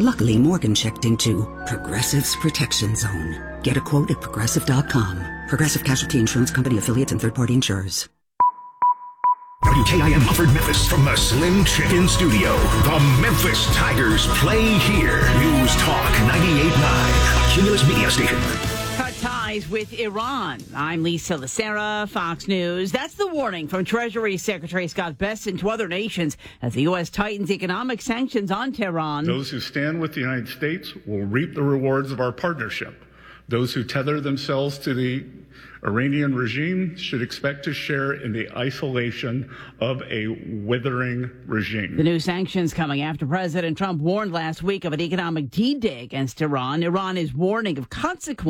Luckily, Morgan checked into Progressive's Protection Zone. Get a quote at Progressive.com. Progressive Casualty Insurance Company, affiliates, and third-party insurers. WKIM offered Memphis from the Slim Chicken Studio. The Memphis Tigers play here. News Talk 98.9, a Cumulus Media station. Cut ties with Iran. I'm Lisa Lacera, Fox News. That's the warning from Treasury Secretary Scott Bessent to other nations as the U.S. tightens economic sanctions on Tehran. Those who stand with the United States will reap the rewards of our partnership. Those who tether themselves to the Iranian regime should expect to share in the isolation of a withering regime. The new sanctions coming after President Trump warned last week of an economic D-Day against Iran. Iran is warning of consequences